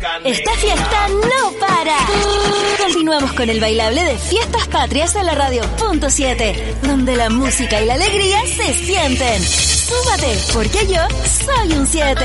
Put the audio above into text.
Esta fiesta no para. Continuamos con el bailable de Fiestas Patrias en la Radio.7, donde la música y la alegría se sienten. Súbate, porque yo soy un 7.